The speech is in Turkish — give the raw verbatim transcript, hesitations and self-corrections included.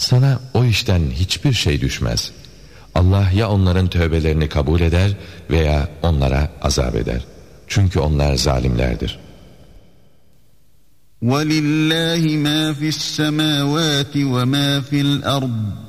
Sana o işten hiçbir şey düşmez. Allah ya onların tövbelerini kabul eder veya onlara azap eder. Çünkü onlar zalimlerdir. وَلِلَّهِ مَا فِي السَّمَاوَاتِ وَمَا فِي الْأَرْضِ